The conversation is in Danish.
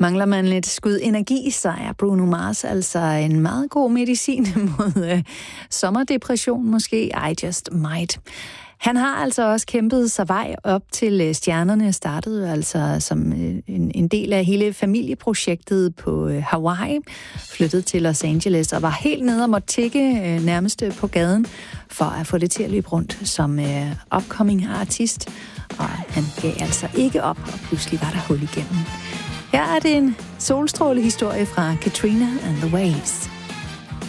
Mangler man lidt skud energi, så er Bruno Mars altså en meget god medicin mod sommerdepression måske. I just might. Han har altså også kæmpet sig vej op til stjernerne, startede altså som en del af hele familieprojektet på Hawaii, flyttede til Los Angeles og var helt nede og måtte tigge nærmest på gaden for at få det til at løbe rundt som upcoming artist. Og han gav altså ikke op, og pludselig var der hul igennem. Her er det en solstrålehistorie fra Katrina and the Waves.